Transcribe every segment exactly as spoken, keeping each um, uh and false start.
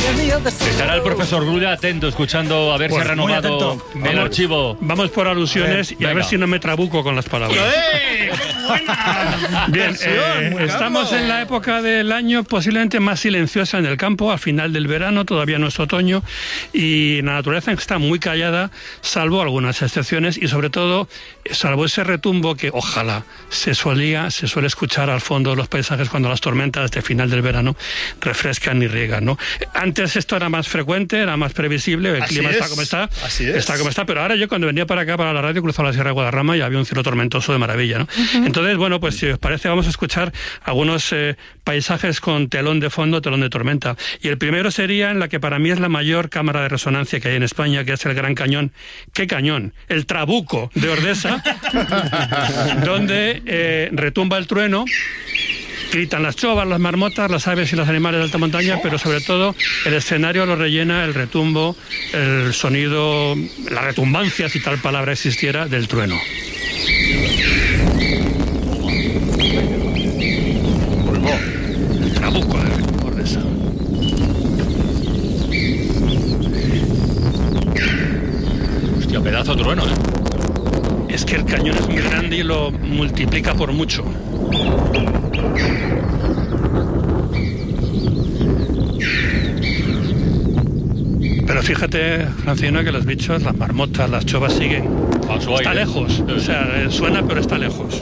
Estará el profesor Grulla atento, escuchando a ver pues si ha renovado el vamos, archivo. Vamos por alusiones a y venga. A ver si no me trabuco con las palabras. ¡Eh! Bien, eh, estamos en la época del año posiblemente más silenciosa en el campo, al final del verano, todavía no es otoño, y la naturaleza está muy callada, salvo algunas excepciones, y sobre todo, salvo ese retumbo que ojalá se solía, se suele escuchar al fondo de los paisajes cuando las tormentas de final del verano refrescan y riegan, ¿no? Antes esto era más frecuente, era más previsible, el Así clima es. está como está, Así es. está como está, pero ahora yo cuando venía para acá, para la radio, cruzaba la Sierra de Guadarrama y había un cielo tormentoso de maravilla, ¿no? Uh-huh. Entonces, bueno, pues si os parece, vamos a escuchar algunos eh, paisajes con telón de fondo, telón de tormenta. Y el primero sería en la que para mí es la mayor cámara de resonancia que hay en España, que es el Gran Cañón. ¿Qué cañón? El Trabuco de Ordesa, donde eh, retumba el trueno. Gritan las chovas, las marmotas, las aves y los animales de alta montaña, pero sobre todo el escenario lo rellena el retumbo, el sonido, la retumbancia, si tal palabra existiera, del trueno. El Trabuco de Ordesa. Hostia, pedazo de trueno, ¿eh? Es que el cañón es muy grande y lo multiplica por mucho. Pero fíjate, Francino, que los bichos, las marmotas, las chovas siguen. Está lejos, o sea, suena pero está lejos.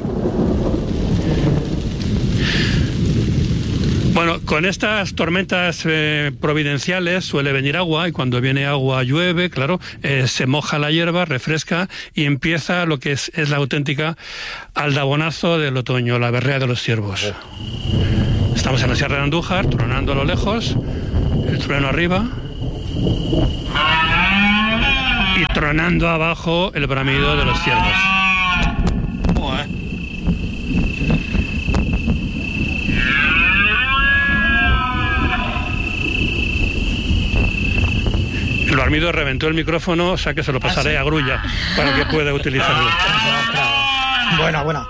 Bueno, con estas tormentas eh, providenciales suele venir agua, y cuando viene agua llueve, claro, eh, se moja la hierba, refresca y empieza lo que es, es la auténtica aldabonazo del otoño, la berrea de los ciervos. Estamos en la Sierra de Andújar, tronando a lo lejos, el trueno arriba y tronando abajo el bramido de los ciervos. El barmido reventó el micrófono, o sea que se lo pasaré ¿Ah, sí? a Grulla para que pueda utilizarlo. Buena, buena.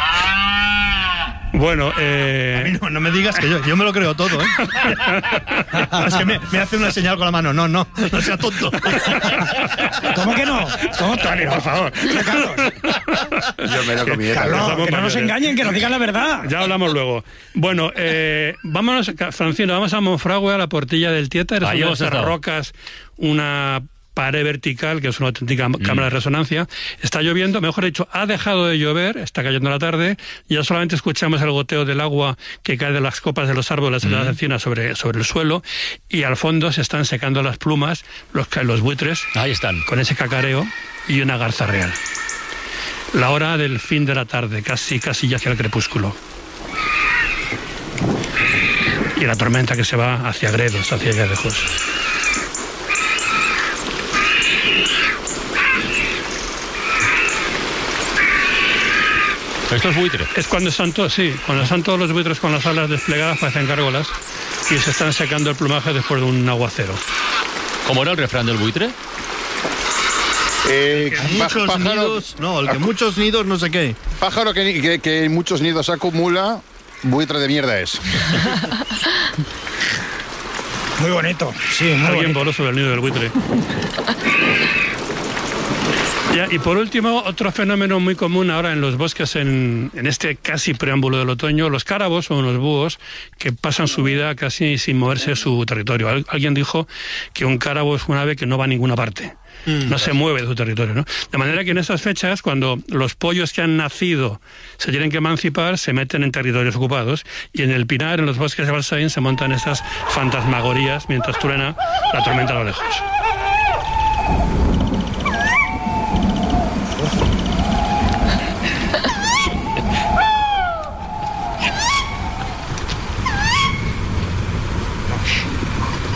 Bueno, eh... A mí no, no me digas que yo, yo me lo creo todo, ¿eh? Es que me, me hace una señal con la mano. No, no, no sea tonto. ¿Cómo que no? ¿Cómo, Tony, por favor? Carlos. Yo me lo comí. Carlos, que no nos engañen, que nos digan la verdad. Ya hablamos luego. Bueno, eh, vámonos, Francino, vamos a Monfragüe, a la Portilla del Tieter. Ahí es una de esas rocas, una pared vertical, que es una auténtica mm. cámara de resonancia. Está lloviendo, mejor dicho, ha dejado de llover, está cayendo la tarde, ya solamente escuchamos el goteo del agua que cae de las copas de los árboles mm. de las encinas sobre, sobre el suelo, y al fondo se están secando las plumas, los, los buitres, ahí están, con ese cacareo, y una garza real. La hora del fin de la tarde, casi, casi ya hacia el crepúsculo. Y la tormenta que se va hacia Gredos, hacia allá lejos. ¿Estos buitres? Es cuando están todos, sí, cuando están todos los buitres con las alas desplegadas, parecen gárgolas, y se están secando el plumaje después de un aguacero. ¿Cómo era el refrán del buitre? Eh, que muchos pájaro, nidos, no, el que muchos nidos no sé qué. Pájaro que, que, que muchos nidos acumula, buitre de mierda es. Muy bonito, sí, muy Alguien bonito. voló sobre el nido del buitre. Ya, y por último, otro fenómeno muy común ahora en los bosques, en, en este casi preámbulo del otoño, los cárabos o los búhos que pasan su vida casi sin moverse de su territorio. Al, alguien dijo que un cárabo es un ave que no va a ninguna parte. Mm, no se mueve de su territorio, ¿no? De manera que en estas fechas, cuando los pollos que han nacido se tienen que emancipar, se meten en territorios ocupados, y en el Pinar, en los bosques de Balsaín, se montan estas fantasmagorías mientras truena la tormenta a lo lejos.